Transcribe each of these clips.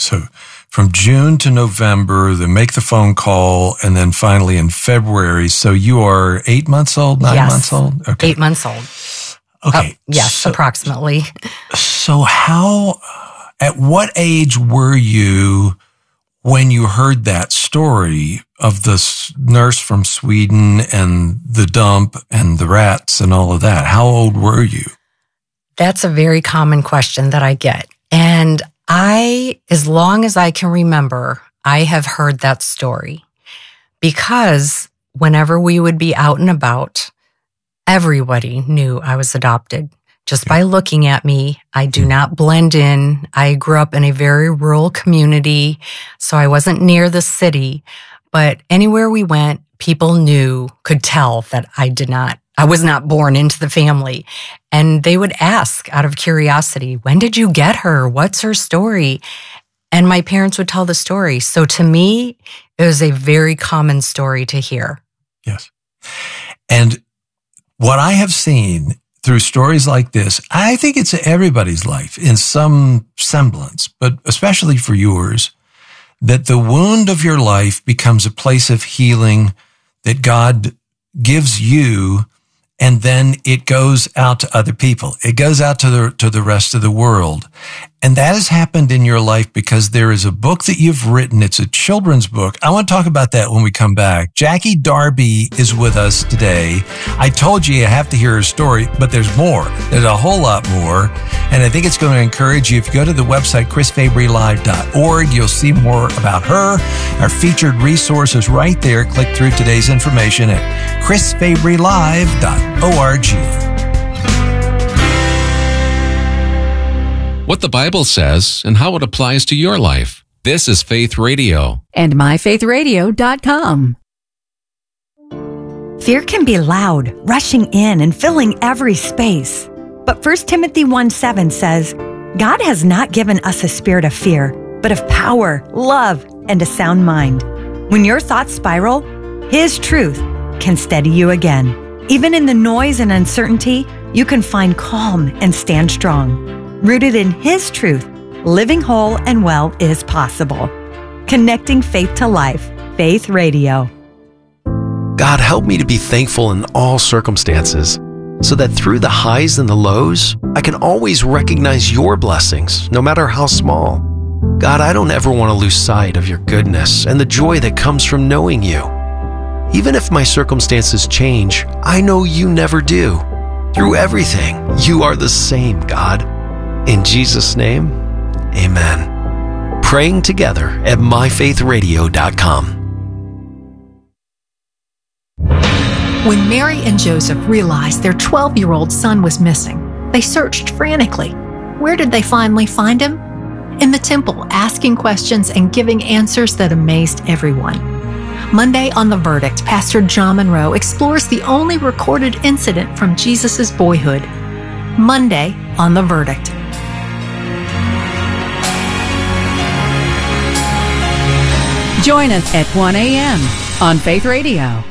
So from June to November, they make the phone call, and then finally in February. So you are 8 months old, 9 months old? Okay. 8 months old. Okay. Yes, approximately. So at what age were you when you heard that story of the nurse from Sweden and the dump and the rats and all of that? How old were you? That's a very common question that I get. And as long as I can remember, I have heard that story, because whenever we would be out and about, everybody knew I was adopted. Just by looking at me, I do not blend in. I grew up in a very rural community, so I wasn't near the city. But anywhere we went, people could tell that I was not born into the family. And they would ask out of curiosity, when did you get her? What's her story? And my parents would tell the story. So to me, it was a very common story to hear. Yes. And what I have seen through stories like this, I think it's everybody's life in some semblance, but especially for yours, that the wound of your life becomes a place of healing that God gives you, and then it goes out to other people. It goes out to the rest of the world. And that has happened in your life because there is a book that you've written. It's a children's book. I want to talk about that when we come back. Jackie Darby is with us today. I told you have to hear her story, but there's more. There's a whole lot more. And I think it's going to encourage you. If you go to the website, chrisfabrylive.org, you'll see more about her. Our featured resources right there. Click through today's information at chrisfabrylive.org. What the Bible says and how it applies to your life. This is Faith Radio. And myfaithradio.com. Fear can be loud, rushing in and filling every space. But 1 Timothy 1:7 says, God has not given us a spirit of fear, but of power, love, and a sound mind. When your thoughts spiral, His truth can steady you again. Even in the noise and uncertainty, you can find calm and stand strong. Rooted in His truth, living whole and well is possible. Connecting faith to life. Faith Radio. God, help me to be thankful in all circumstances, so that through the highs and the lows, I can always recognize your blessings, no matter how small. God, I don't ever want to lose sight of your goodness and the joy that comes from knowing you. Even if my circumstances change, I know you never do. Through everything, you are the same, God. In Jesus' name, amen. Praying together at myfaithradio.com. When Mary and Joseph realized their 12-year-old son was missing, they searched frantically. Where did they finally find him? In the temple, asking questions and giving answers that amazed everyone. Monday on The Verdict, Pastor John Monroe explores the only recorded incident from Jesus' boyhood. Monday on The Verdict. Join us at 1 a.m. on Faith Radio.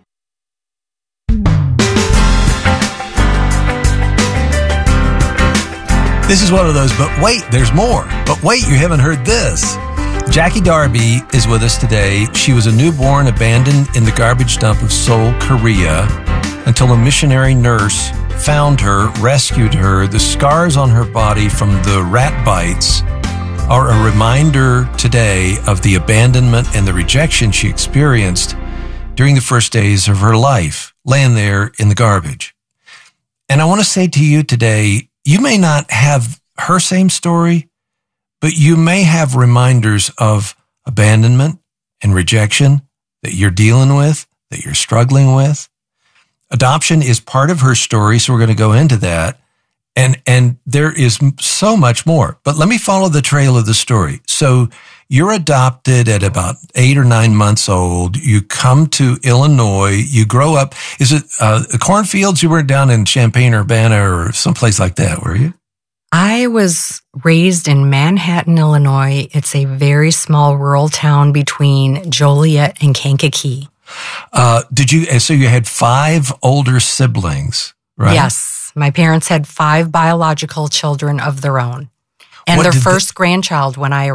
This is one of those, but wait, there's more. But wait, you haven't heard this. Jackie Darby is with us today. She was a newborn abandoned in the garbage dump of Seoul, Korea, until a missionary nurse found her, rescued her. The scars on her body from the rat bites are a reminder today of the abandonment and the rejection she experienced during the first days of her life, laying there in the garbage. And I want to say to you today, you may not have her same story, but you may have reminders of abandonment and rejection that you're dealing with, that you're struggling with. Adoption is part of her story, so we're going to go into that. And there is so much more. But let me follow the trail of the story. So you're adopted at about 8 or 9 months old. You come to Illinois. You grow up. Is it cornfields? You weren't down in Champaign-Urbana or someplace like that, were you? I was raised in Manhattan, Illinois. It's a very small rural town between Joliet and Kankakee. So you had 5 older siblings, right? Yes. My parents had 5 biological children of their own. And their first grandchild when I